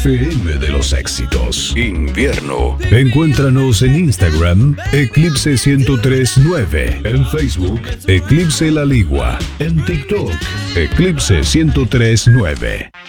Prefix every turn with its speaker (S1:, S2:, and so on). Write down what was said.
S1: FM de los éxitos. Invierno. Encuéntranos en Instagram, Eclipse 1039. En Facebook, Eclipse La Ligua. En TikTok, Eclipse 1039.